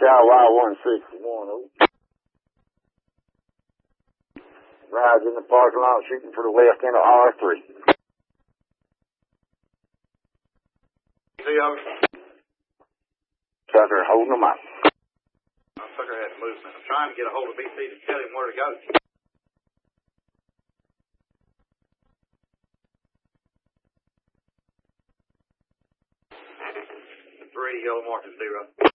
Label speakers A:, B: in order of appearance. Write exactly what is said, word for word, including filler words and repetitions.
A: South Y one sixty-one, oh. Rides in the parking lot shooting for the left end of R three.
B: See over.
A: Tucker holding them up.
B: Oh, Tucker had movement. I'm trying to get a hold of B C to tell him where to go. Three, yellow mark is zero.